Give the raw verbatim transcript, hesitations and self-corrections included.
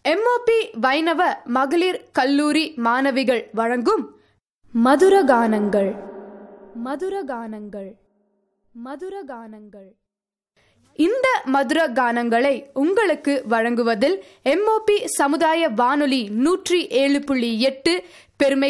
MOP வைணவ மகளிர் கல்லூரி மாணவிகள் வழங்கும் மதுரகானங்கள் மதுரகானங்கள் மதுரகானங்கள் இந்த மதுர கானங்களை உங்களுக்கு வழங்குவதில் எம்ஓபி சமுதாய வானொலி நூற்றி ஏழு புள்ளி எட்டு பெருமை